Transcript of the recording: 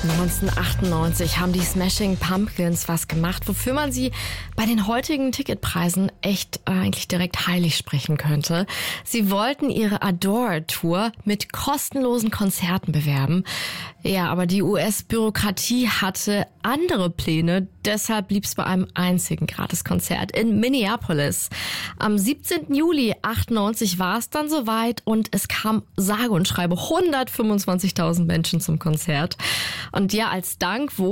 1998 haben die Smashing Pumpkins was gemacht, wofür man sie bei den heutigen Ticketpreisen echt eigentlich direkt heilig sprechen könnte. Sie wollten ihre Adore-Tour mit kostenlosen Konzerten bewerben. Ja, aber die US-Bürokratie hatte andere Pläne. Deshalb blieb es bei einem einzigen Gratiskonzert in Minneapolis. Am 17. Juli 98 war es dann soweit und es kam sage und schreibe 125.000 Menschen zum Konzert. Und ja, als Dank wurde